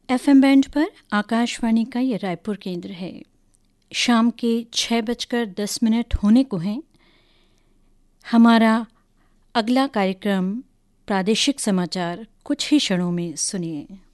FM band पर आकाशवाणी का ये रायपुर केंद्र है। शाम के 6:10 होने को हैं। हमारा अगला कार्यक्रम प्रादेशिक समाचार कुछ ही क्षणों में सुनिए।